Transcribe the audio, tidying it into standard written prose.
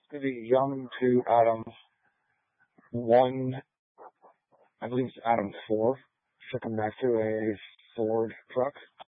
the young to Adam 1, I believe it's Adam 4, took him back to a Ford truck.